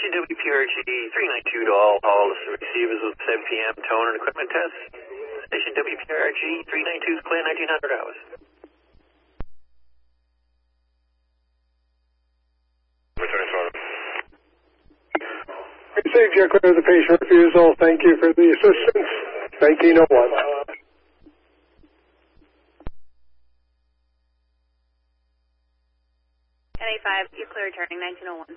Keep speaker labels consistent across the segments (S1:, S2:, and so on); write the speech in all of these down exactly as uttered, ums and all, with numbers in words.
S1: Station W P R G three nine two to all calls receivers with seven P M tone and equipment test. Station W P R G three nine two is clear nineteen hundred hours.
S2: Returning photo.
S3: Received your clear of the patient refusal. Thank you for the assistance. nineteen oh one.
S4: N A five, you clear returning nineteen oh one.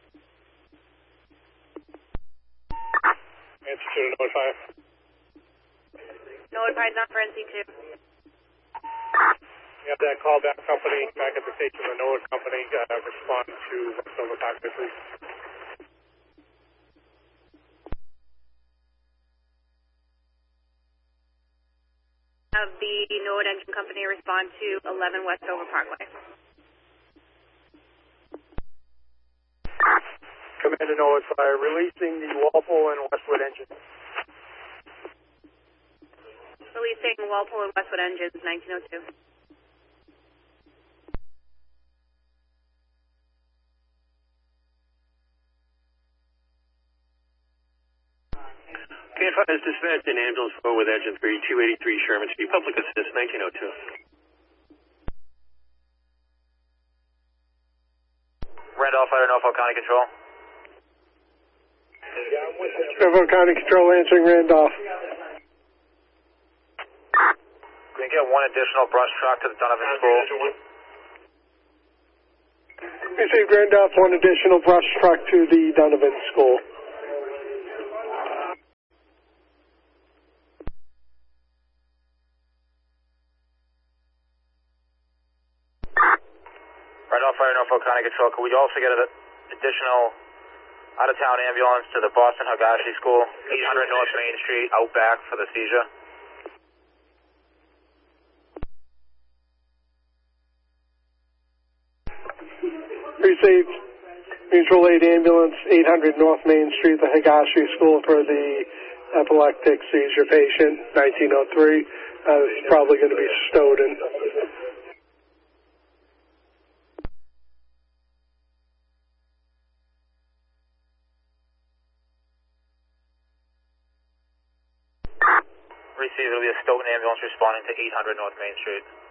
S2: Answer to Note five.
S4: Notified not for N C two.
S2: You have that call back company back at the station, the NOAA company, uh, respond to Westover Cockpit, please.
S4: Have the NOAA engine company respond to eleven Westover Parkway.
S2: Commander NOAA Fire, releasing the Walpole and Westwood engine.
S4: Releasing Walpole and Westwood engines, nineteen oh two.
S1: K five is dispatched in ambulance four with engine three two eighty-three Sherman Street, public assist nineteen oh two.
S5: Randolph, Fire, Norfolk County Control.
S3: Norfolk County Control answering Randolph.
S5: Can we get one additional brush truck to the Donovan School?
S3: Received Randolph, one additional brush truck to the Donovan School.
S5: Randolph, Fire, Norfolk County Control. Could we also get an additional out-of-town ambulance to the Boston Higashi School, eight hundred North Main Street, Outback for the seizure?
S3: Received mutual aid ambulance, eight hundred North Main Street, the Higashi School for the epileptic seizure patient, nineteen oh three. Uh, it's probably going to be Stoughton.
S5: Receive, it'll be a Stoughton ambulance responding to eight hundred North Main Street.